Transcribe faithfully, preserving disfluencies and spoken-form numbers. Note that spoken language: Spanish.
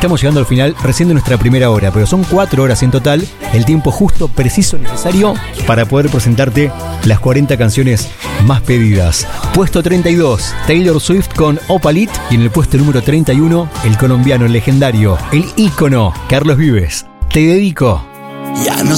Estamos llegando al final recién de nuestra primera hora, pero son cuatro horas en total, el tiempo justo, preciso, necesario para poder presentarte las cuarenta canciones más pedidas. Puesto treinta y dos, Taylor Swift con Opalit, y en el puesto número treinta y uno, el colombiano, el legendario, el ícono, Carlos Vives. Te dedico. Ya no